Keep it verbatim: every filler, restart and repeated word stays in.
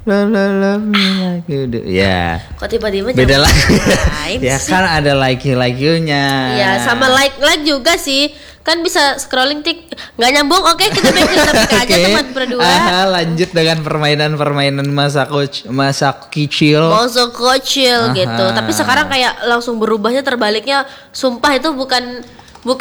love me like you do. Ya. Kok tiba-tiba beda lagi. Ya sih? kan ada like-like-nya. Ya sama like-like juga sih. Kan bisa scrolling tik nggak nyambung. Oke, kita bikin topik aja Oke. teman berdua. Aha, lanjut dengan permainan-permainan masa coach, masa kecil. Masa kecil Aha. gitu. Tapi sekarang kayak langsung berubahnya terbaliknya. Sumpah itu bukan